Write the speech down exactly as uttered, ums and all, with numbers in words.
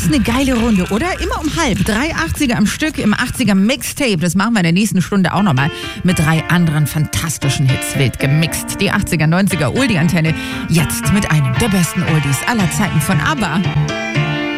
ist eine geile Runde, oder? Immer um halb. Drei achtziger am Stück im achtziger Mixtape. Das machen wir in der nächsten Stunde auch nochmal mit drei anderen fantastischen Hits. Wild gemixt. Die achtziger, neunziger Oldie-Antenne. Jetzt mit einem der besten Oldies aller Zeiten von ABBA.